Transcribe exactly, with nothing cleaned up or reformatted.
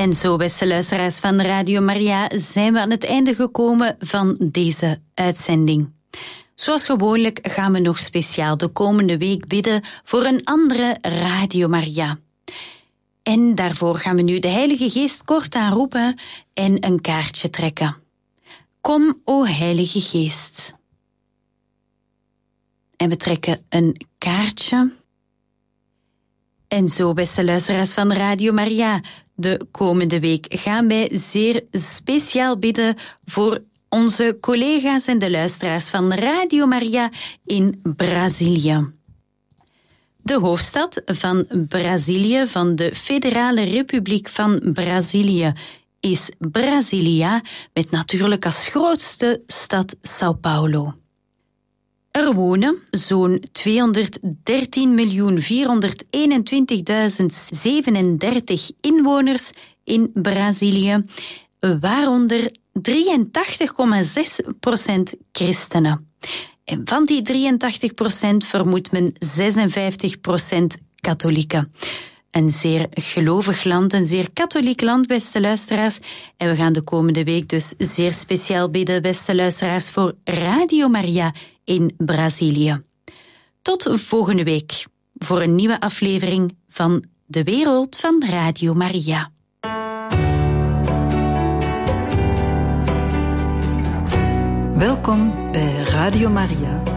En zo, beste luisteraars van Radio Maria, zijn we aan het einde gekomen van deze uitzending. Zoals gewoonlijk gaan we nog speciaal de komende week bidden voor een andere Radio Maria. En daarvoor gaan we nu de Heilige Geest kort aanroepen en een kaartje trekken. Kom, o Heilige Geest. En we trekken een kaartje. En zo, beste luisteraars van Radio Maria, de komende week gaan wij zeer speciaal bidden voor onze collega's en de luisteraars van Radio Maria in Brazilië. De hoofdstad van Brazilië, van de Federale Republiek van Brazilië, is Brasilia, met natuurlijk als grootste stad São Paulo. Er wonen zo'n tweehonderddertien miljoen vierhonderdeenentwintigduizend zevenendertig inwoners in Brazilië, waaronder drieëntachtig komma zes procent christenen. En van die drieëntachtig procent vermoedt men zesenvijftig procent katholieken. Een zeer gelovig land, een zeer katholiek land, beste luisteraars. En we gaan de komende week dus zeer speciaal bidden, beste luisteraars, voor Radio Maria in Brazilië. Tot volgende week voor een nieuwe aflevering van De Wereld van Radio Maria. Welkom bij Radio Maria.